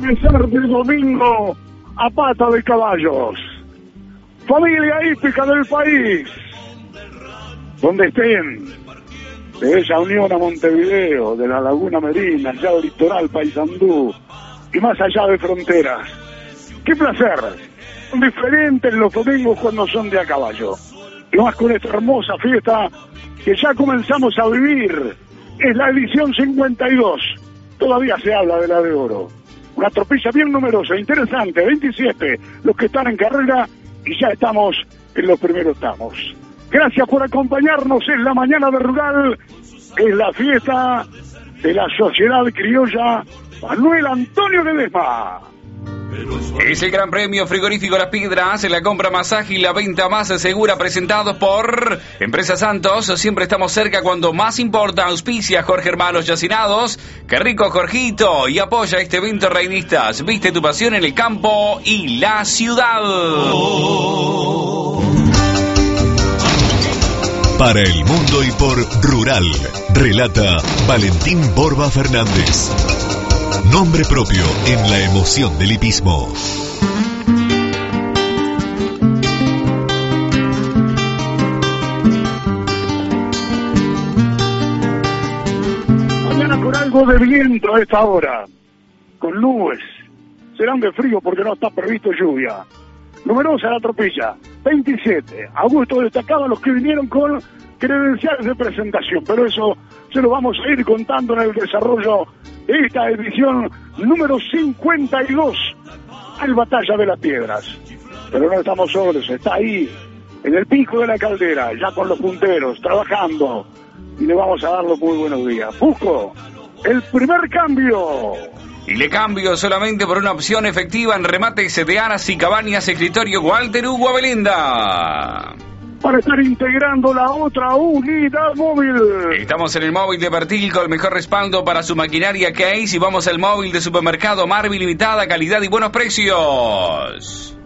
amanecer de domingo a pata de caballos. Familia hípica del país, donde estén, de esa unión a Montevideo, de la Laguna Merina, allá del litoral Paysandú y más allá de fronteras. ¡Qué placer! Son diferentes los domingos cuando son de a caballo. Y más con esta hermosa fiesta que ya comenzamos a vivir. Es la edición 52. Todavía se habla de la de oro. Una tropilla bien numerosa, interesante, 27 los que están en carrera y ya estamos en los primeros tramos. Gracias por acompañarnos en la mañana de Rural. Es la fiesta de la Sociedad Criolla Manuel Antonio Ledesma. Es el Gran Premio Frigorífico Las Piedras, la compra más ágil, la venta más segura, presentados por Empresa Santos. Siempre estamos cerca cuando más importa. Auspicia Jorge Hermanos Yacinados. Qué rico, Jorgito. Y apoya este evento Reinistas. Viste tu pasión en el campo y la ciudad. Para el mundo y por Rural, relata Valentín Borba Fernández. Nombre propio en la emoción del hipismo. Mañana con algo de viento a esta hora, con nubes. Serán de frío porque no está previsto lluvia. Numerosa la tropilla, 27. Augusto destacaba los que vinieron con credenciales de presentación, pero eso se lo vamos a ir contando en el desarrollo de esta edición número 52 al Batalla de las Piedras. Pero no estamos solos, está ahí, en el pico de la caldera, ya con los punteros, trabajando, y le vamos a dar los muy buenos días. Busco el primer cambio. Y le cambio solamente por una opción efectiva en remates de aras y cabañas, escritorio Walter Hugo Abelenda. Para estar integrando la otra unidad móvil. Estamos en el móvil de Bertil con el mejor respaldo para su maquinaria Case y vamos al móvil de supermercado Marvel, limitada, calidad y buenos precios.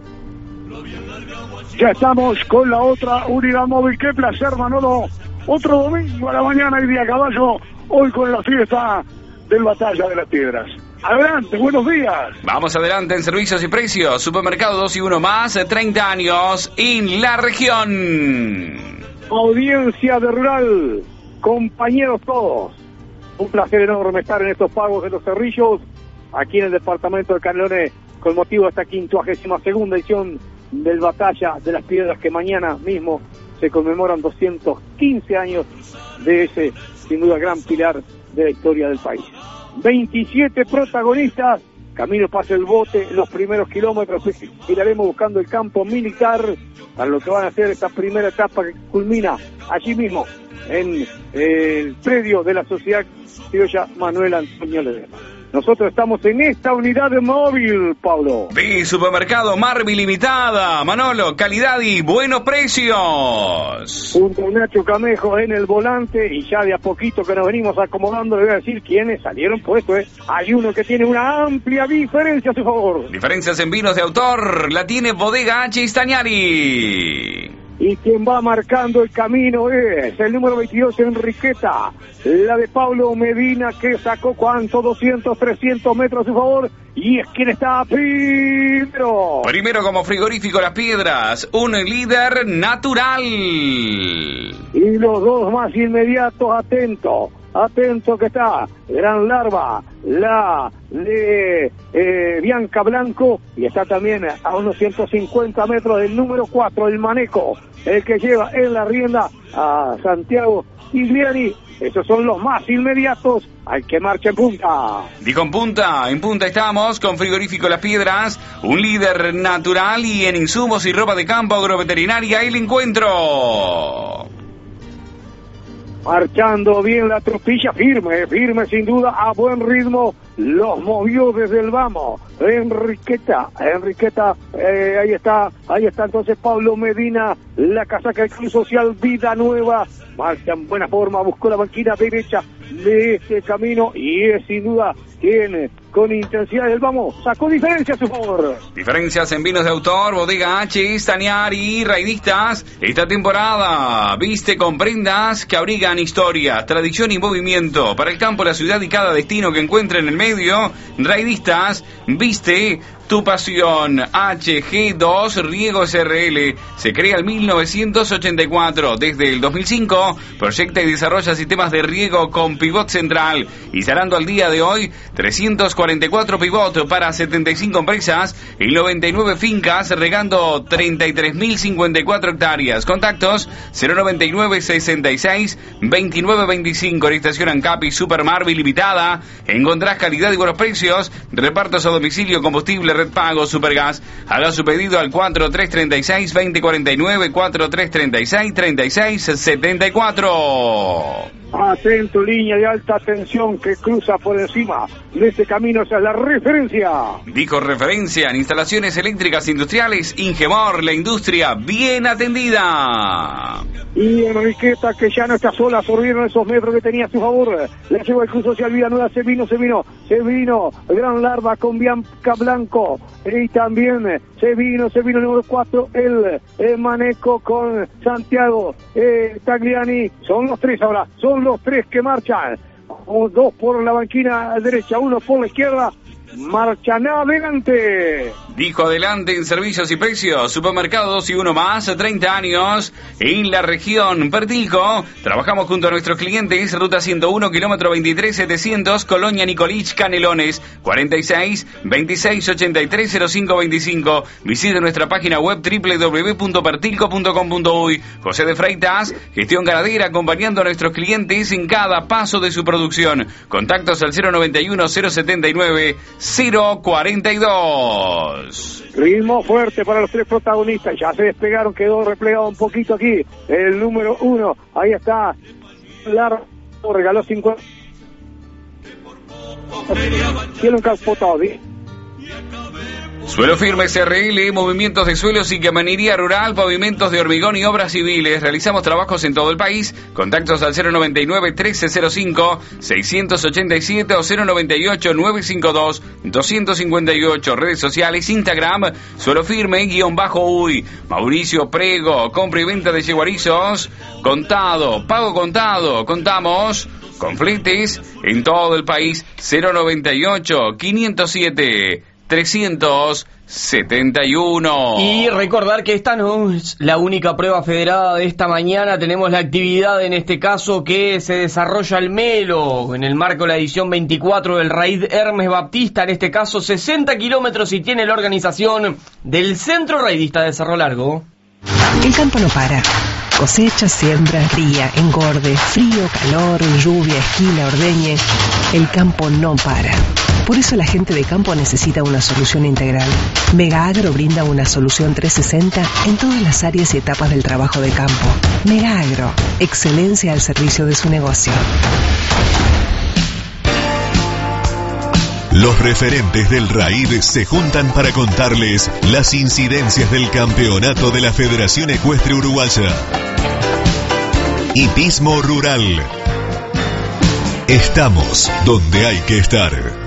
Ya estamos con la otra unidad móvil. Qué placer, Manolo. Otro domingo a la mañana y día caballo, hoy con la fiesta del Batalla de las Piedras. Adelante, buenos días. Vamos adelante en servicios y precios. Supermercado 2 y 1 más, 30 años en la región. Audiencia de Rural, compañeros todos. Un placer enorme estar en estos pagos de los Cerrillos, aquí en el departamento de Canelones, con motivo de esta 52ª edición del Batalla de las Piedras, que mañana mismo se conmemoran 215 años de ese, sin duda, gran pilar de la historia del país. 27 protagonistas, camino pasa el bote, los primeros kilómetros, giraremos buscando el campo militar para lo que van a hacer esta primera etapa que culmina allí mismo en el predio de la Sociedad Criolla Manuel Antonio Ledesma. Nosotros estamos en esta unidad de móvil, Pablo. De Supermercado Marvel Limitada, Manolo, calidad y buenos precios. Junto a Nacho Camejo en el volante y ya de a poquito que nos venimos acomodando, le voy a decir quiénes salieron puestos. Hay uno que tiene una amplia diferencia a su favor. Diferencias en vinos de autor, la tiene Bodega H. Stagnari. Y quien va marcando el camino es el número 22, Enriqueta, la de Pablo Medina, que sacó ¿cuánto? 200, 300 metros a su favor, y es quien está primero. Primero como Frigorífico Las Piedras, un líder natural. Y los dos más inmediatos, atento que está Gran Larva, la de Bianca Blanco, y está también a unos 150 metros del número 4, el Maneco, el que lleva en la rienda a Santiago Igliani. Esos son los más inmediatos, al que marcha en punta. Dijo en punta estamos con Frigorífico Las Piedras, un líder natural, y en insumos y ropa de campo, agroveterinaria, el encuentro. Marchando bien la tropilla, firme sin duda, a buen ritmo, los movió desde el vamos. Enriqueta, ahí está entonces Pablo Medina, la casaca del Club Social Vida Nueva, marcha en buena forma, buscó la banquina derecha de este camino y es sin duda quien con intensidad del vamos sacó diferencia a su favor. Diferencias en vinos de autor, Bodega H, Stañar y Raidistas. Esta temporada viste con prendas que abrigan historia, tradición y movimiento. Para el campo, la ciudad y cada destino que encuentre en el medio, Raidistas viste tu pasión. HG2 Riego SRL se crea en 1984. Desde el 2005 proyecta y desarrolla sistemas de riego con pivot central, instalando al día de hoy 344 pivot para 75 empresas y 99 fincas, regando 33.054 hectáreas. Contactos 099 66 29 25. En estación Ancapi Super Marvel Limitada encontrás calidad y buenos precios, repartos a domicilio, combustible, red pago, Supergas. Haga su pedido al 4336 2049, 4336 3674. Atento, línea de alta tensión que cruza por encima de este camino, esa es la referencia. Dijo referencia en instalaciones eléctricas industriales, Ingemor, la industria bien atendida. Y Enriqueta, que ya no está sola, absorbieron esos metros que tenía a su favor. Le llevó el Cruz Social Villanueva, se vino. Gran Larva con Bianca Blanco. Y también se vino el número 4, el Maneco con Santiago Tagliani. Son los tres ahora, son los tres que marchan. Dos por la banquina derecha, uno por la izquierda. Marchan adelante. Dijo adelante en servicios y precios. Supermercado 2 y 1 más, 30 años en la región Pertilco. Trabajamos junto a nuestros clientes. Ruta 101, kilómetro 23.700, Colonia Nicolich, Canelones. 46 26 83 05 25. Visite nuestra página web www.pertilco.com.uy. José de Freitas, gestión ganadera, acompañando a nuestros clientes en cada paso de su producción. Contactos al 091 079 042. Ritmo fuerte para los tres protagonistas. Ya se despegaron, quedó replegado un poquito aquí. El número 1, ahí está. Largo, regaló 50. Tiene un caspotado, ¿sí? Suelo Firme SRL, movimientos de suelos y camanería rural, pavimentos de hormigón y obras civiles. Realizamos trabajos en todo el país. Contactos al 099-1305-687 o 098-952-258. Redes sociales, Instagram, Suelo Firme, _uy. Mauricio Prego, compra y venta de yeguarizos. Contado, pago contado. Contamos con fletes en todo el país. 098-507 371. Y recordar que esta no es la única prueba federada de esta mañana. Tenemos la actividad, en este caso, que se desarrolla el Melo, en el marco de la edición 24 del Raid Hermes Baptista, en este caso 60 kilómetros, y tiene la organización del Centro Raidista de Cerro Largo. El campo no para. Cosecha, siembra, cría, engorde, frío, calor, lluvia, esquila, ordeñe. El campo no para. Por eso la gente de campo necesita una solución integral. Mega Agro brinda una solución 360 en todas las áreas y etapas del trabajo de campo. Mega Agro, excelencia al servicio de su negocio. Los referentes del RAID se juntan para contarles las incidencias del campeonato de la Federación Ecuestre Uruguaya. Hipismo Rural. Estamos donde hay que estar.